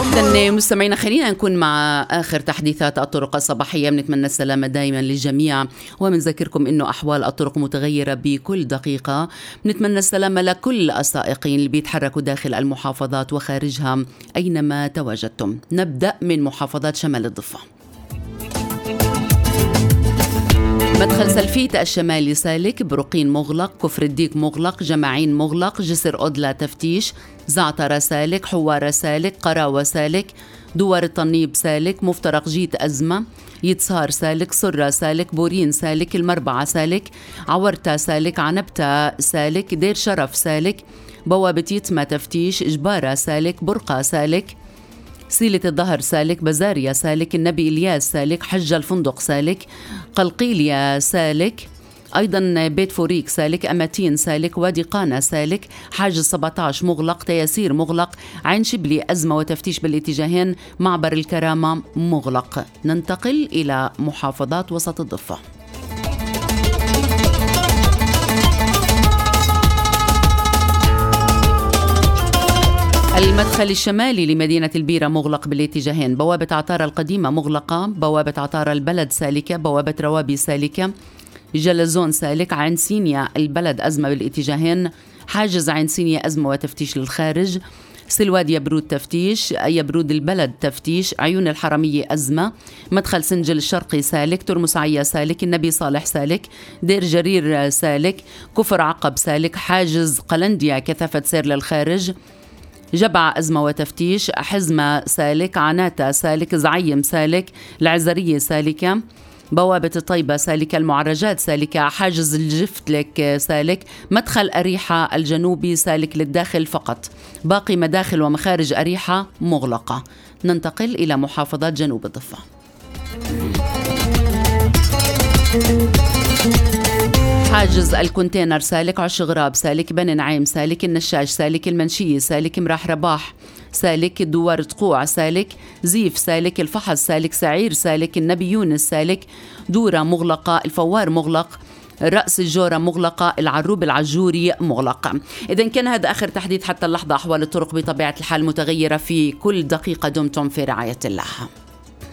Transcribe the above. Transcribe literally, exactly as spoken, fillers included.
إذن مستمعينا خلينا نكون مع آخر تحديثات الطرق الصباحية. بنتمنى السلامة دائما للجميع، وبنذكركم إنه أحوال الطرق متغيرة بكل دقيقة. بنتمنى السلامة لكل السائقين اللي بيتحركوا داخل المحافظات وخارجها أينما تواجدتم. نبدأ من محافظات شمال الضفة. مدخل سلفيت الشمالي سالك، بروقين مغلق، كفر الديك مغلق، جماعين مغلق، جسر أدلة تفتيش، زعترة سالك، حوارة سالك، قراوة سالك، دوار الطنيب سالك، مفترق جيت أزمة، يتسار سالك، سرة سالك، بورين سالك، المربعة سالك، عورتا سالك، عنبتا سالك، دير شرف سالك، بوابة يتمة تفتيش، جبارة سالك، برقة سالك، سيلة الظهر سالك، بزاريا سالك، النبي إلياس سالك، حج الفندق سالك، قلقيليا سالك، أيضا بيت فوريك سالك، أماتين سالك، وادي قانا سالك، حاجز سبعة عشر مغلق، تياسير مغلق، عين شبلي أزمة وتفتيش بالاتجاهين، معبر الكرامة مغلق. ننتقل إلى محافظات وسط الضفة. المدخل الشمالي لمدينة البيرة مغلق بالاتجاهين، بوابة عطارة القديمة مغلقة، بوابة عطارة البلد سالكة، بوابة روابي سالكة، جلزون سالك، عين سينيا البلد أزمة بالاتجاهين، حاجز عين سينيا أزمة وتفتيش للخارج، سلواد يبرود تفتيش، يبرود البلد تفتيش، عيون الحرمية أزمة، مدخل سنجل الشرقي سالك، ترمس عيا سالك، النبي صالح سالك، دير جرير سالك، كفر عقب سالك، حاجز قلنديا كثافة سير للخارج، جبع أزمة وتفتيش، حزمة سالك، عناتا سالك، زعيم سالك، العزرية سالكة، بوابة الطيبة سالكة، المعرجات سالكة، حاجز الجفتلك سالك، مدخل أريحة الجنوبي سالك للداخل فقط، باقي مداخل ومخارج أريحة مغلقة. ننتقل إلى محافظات جنوب الضفة. حاجز الكونتينر سالك، عش غراب سالك، بني نعيم سالك، النشاش سالك، المنشية سالك، مراح رباح سالك، دوار تقوع سالك، زيف سالك، الفحص سالك، سعير سالك، النبي يونس سالك، دورة مغلقة، الفوار مغلق، رأس الجورة مغلقة، العروب العجوري مغلقة. إذن كان هذا آخر تحديث حتى اللحظة. أحوال الطرق بطبيعة الحال متغيرة في كل دقيقة. دمتم في رعاية الله.